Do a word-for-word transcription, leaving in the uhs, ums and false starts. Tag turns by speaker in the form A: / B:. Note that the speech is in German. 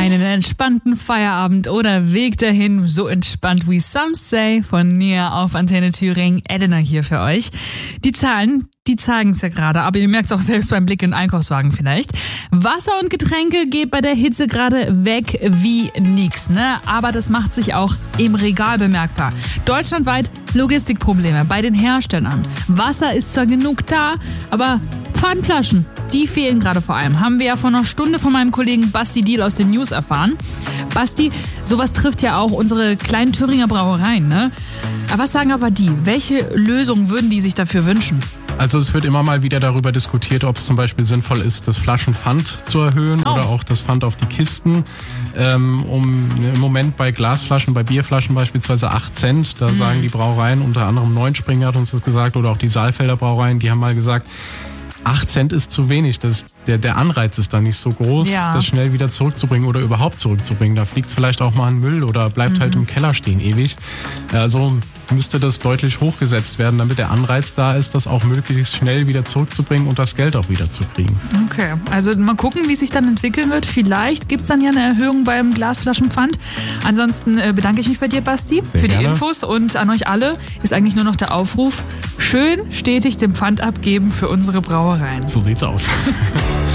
A: Einen entspannten Feierabend oder Weg dahin, so entspannt wie some say, von Nia auf Antenne Thüringen. Edina hier für euch. Die Zahlen, die zeigen es ja gerade, aber ihr merkt es auch selbst beim Blick in den Einkaufswagen vielleicht. Wasser und Getränke geht bei der Hitze gerade weg wie nix, ne? Aber das macht sich auch im Regal bemerkbar. Deutschlandweit Logistikprobleme bei den Herstellern. Wasser ist zwar genug da, aber Pfandflaschen, die fehlen gerade vor allem. Haben wir ja vor einer Stunde von meinem Kollegen Basti Diel aus den News erfahren. Basti, sowas trifft ja auch unsere kleinen Thüringer Brauereien, ne? Aber was sagen aber die? Welche Lösung würden die sich dafür wünschen?
B: Also es wird immer mal wieder darüber diskutiert, ob es zum Beispiel sinnvoll ist, das Flaschenpfand zu erhöhen oh. oder auch das Pfand auf die Kisten. Ähm, um im Moment bei Glasflaschen, bei Bierflaschen beispielsweise acht Cent. Da mhm. sagen die Brauereien, unter anderem Neunspring hat uns das gesagt, oder auch die Saalfelder Brauereien, die haben mal gesagt, acht Cent ist zu wenig. Das, der, der Anreiz ist da nicht so groß, ja. das schnell wieder zurückzubringen oder überhaupt zurückzubringen. Da fliegt es vielleicht auch mal in Müll oder bleibt mhm. halt im Keller stehen ewig. Also müsste das deutlich hochgesetzt werden, damit der Anreiz da ist, das auch möglichst schnell wieder zurückzubringen und das Geld auch wieder zu kriegen.
A: Okay, also mal gucken, wie sich dann entwickeln wird. Vielleicht gibt es dann ja eine Erhöhung beim Glasflaschenpfand. Ansonsten äh, bedanke ich mich bei dir, Basti,
B: Sehr
A: für
B: gerne.
A: die Infos. Und an euch alle ist eigentlich nur noch der Aufruf, schön stetig den Pfand abgeben für unsere Brauereien.
B: So sieht's aus.